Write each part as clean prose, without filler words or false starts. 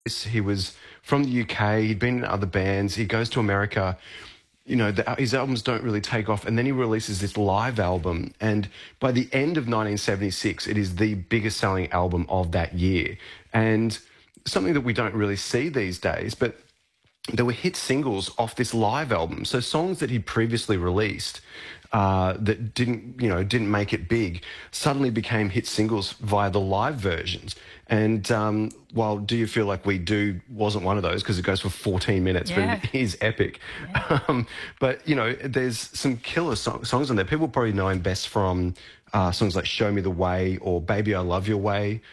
He was from the UK. He'd been in other bands. He goes to America. His albums don't really take off, and then he releases this live album. And by the end of 1976, it is the biggest selling album of that year, and something that we don't really see these days. But there were hit singles off this live album. So songs that he'd previously released that didn't make it big suddenly became hit singles via the live versions. And while "Do You Feel Like We Do" wasn't one of those because it goes for 14 minutes, Yeah. but it is epic. Yeah. But there's some killer songs on there. People probably know him best from songs like "Show Me the Way" or "Baby I Love Your Way."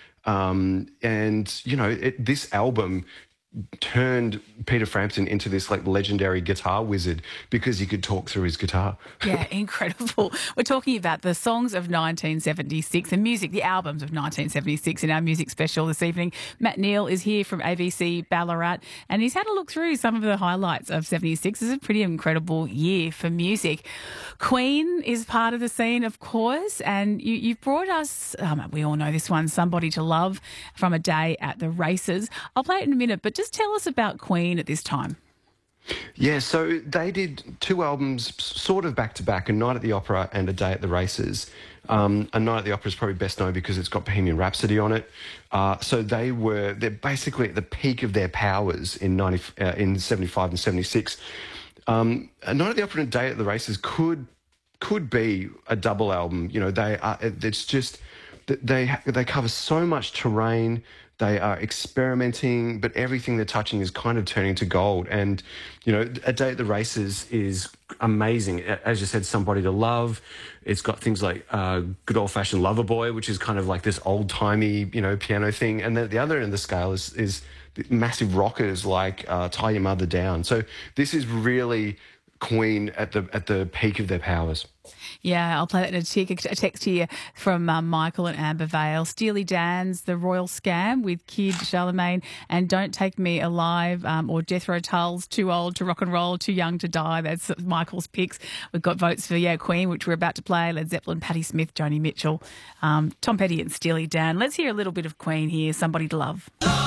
This album turned Peter Frampton into this like legendary guitar wizard because he could talk through his guitar. Yeah, incredible. We're talking about the songs of 1976 and music, the albums of 1976 in our music special this evening. Matt Neal is here from ABC Ballarat and he's had a look through some of the highlights of 76. It's a pretty incredible year for music. Queen is part of the scene, of course, and you've brought us, we all know this one, Somebody to Love from A Day at the Races. I'll play it in a minute, but just tell us about Queen at this time. Yeah, so they did two albums sort of back-to-back, A Night at the Opera and A Day at the Races. A Night at the Opera is probably best known because it's got Bohemian Rhapsody on it. So they're basically at the peak of their powers in 75 and 76. A Night at the Opera and A Day at the Races could be a double album. It's just they cover so much terrain. They are experimenting, but everything they're touching is kind of turning to gold. And, A Day at the Races is amazing. As you said, Somebody to Love. It's got things like Good Old Fashioned Lover Boy, which is kind of like this old-timey, piano thing. And then at the other end of the scale is massive rockers like Tie Your Mother Down. So this is really Queen at the peak of their powers. Yeah, I'll play that in a text here from Michael and Amber Vale. Steely Dan's The Royal Scam with Kid Charlemagne and Don't Take Me Alive or Jethro Tull's Too Old to Rock and Roll, Too Young to Die. That's Michael's picks. We've got votes for Queen, which we're about to play, Led Zeppelin, Patti Smith, Joni Mitchell, Tom Petty and Steely Dan. Let's hear a little bit of Queen here, Somebody to Love.